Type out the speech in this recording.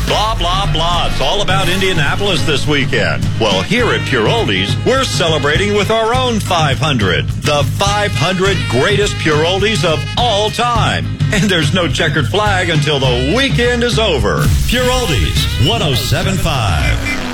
Blah, blah, blah. It's all about Indianapolis this weekend. Well, here at Pure Oldies, we're celebrating with our own 500. The 500 greatest Pure Oldies of all time. And there's no checkered flag until the weekend is over. Pure Oldies, 107.5.